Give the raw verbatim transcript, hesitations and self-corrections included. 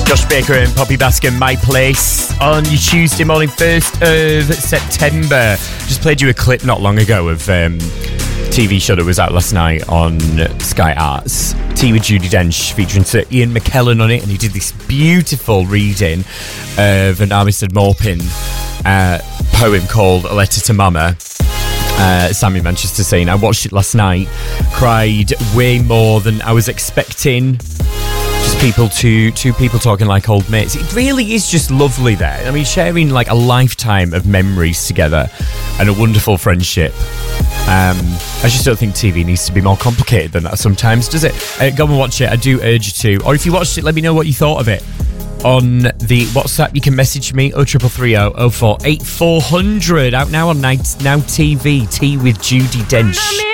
Josh Baker and Poppy Baskin, My Place, on your Tuesday morning, first of September. Just played you a clip not long ago of um, T V show that was out last night on Sky Arts. Tea with Judi Dench, featuring Sir Ian McKellen on it, and he did this beautiful reading of an Armistead Maupin uh, poem called A Letter to Mama. Uh, Sammy Manchester saying, I watched it last night, cried way more than I was expecting. Just people, two, two people talking like old mates. It really is just lovely there. I mean, sharing like a lifetime of memories together and a wonderful friendship. Um, I just don't think T V needs to be more complicated than that sometimes, does it? Uh, go and watch it. I do urge you to. Or if you watched it, let me know what you thought of it. On the WhatsApp, you can message me oh triple three oh oh four eight four hundred. Out now on Night Now T V. Tea with Judi Dench.